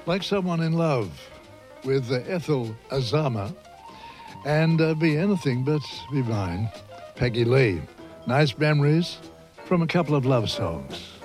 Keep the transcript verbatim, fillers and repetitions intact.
Like Someone in Love with uh, Ethel Azama and uh, Be Anything But Be Mine, Peggy Lee. Nice memories from a couple of love songs.